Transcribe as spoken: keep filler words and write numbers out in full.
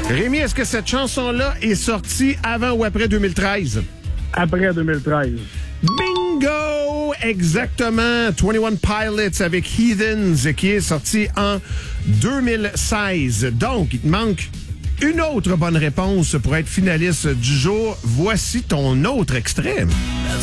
Rémi, est-ce que cette chanson-là est sortie avant ou après deux mille treize? Après deux mille treize. Bingo! Exactement. vingt et un Pilots avec Heathens qui est sorti en deux mille seize. Donc, il te manque une autre bonne réponse pour être finaliste du jour. Voici ton autre extrait.